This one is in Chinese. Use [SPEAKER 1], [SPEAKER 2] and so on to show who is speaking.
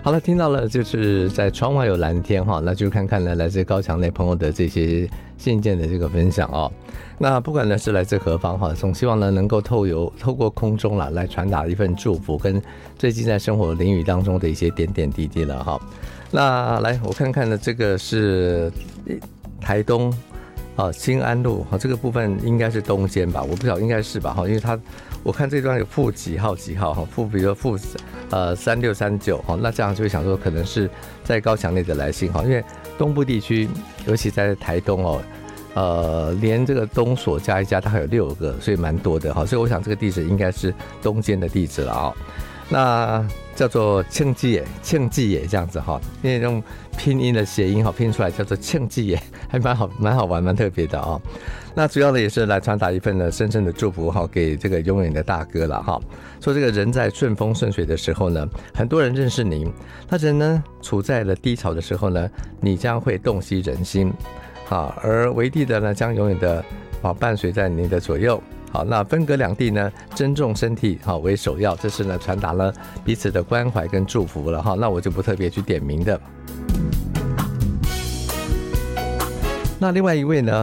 [SPEAKER 1] 好了，听到了就是在窗外有蓝天哈，那就看看呢来自高墙内朋友的这些信件的这个分享哦。那不管呢是来自何方哈，总希望呢能够透过空中啦来传达一份祝福，跟最近在生活淋雨当中的一些点点滴滴了哈。那来我看看呢，这个是台东新安路这个部分应该是东间吧，我不晓得应该是吧，因为我看这段有负几号比如说负3639那这样就会想说可能是在高墙内的来信因为东部地区尤其在台东连这个东所加一加大概有6个，所以蛮多的所以我想这个地址应该是东间的地址了那叫做庆记野这样子因为用拼音的谐音拼出来叫做庆记野，还蛮好玩蛮特别的那主要的也是来传达一份呢深深的祝福给这个永远的大哥了说这个人在顺风顺水的时候呢，很多人认识您，那人呢处在了低潮的时候呢，你将会洞悉人心而为帝的呢将永远的伴随在您的左右。好，那分隔两地呢，珍重身体为首要，这是呢传达了彼此的关怀跟祝福了那我就不特别去点名的。那另外一位呢